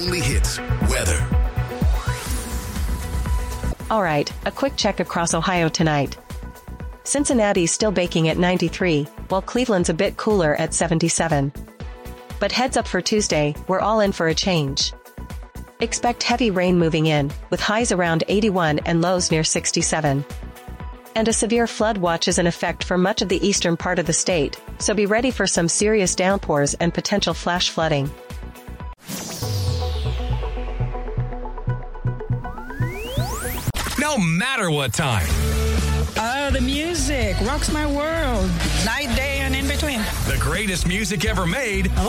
only hits, weather. All right, a quick check across Ohio tonight. Cincinnati's still baking at 93, while Cleveland's a bit cooler at 77. But heads up for Tuesday, we're all in for a change. Expect heavy rain moving in, with highs around 81 and lows near 67. And a severe flood watch is in effect for much of the eastern part of the state, so be ready for some serious downpours and potential flash flooding. No matter what time. The music rocks my world. Night, day, and in between. The greatest music ever made.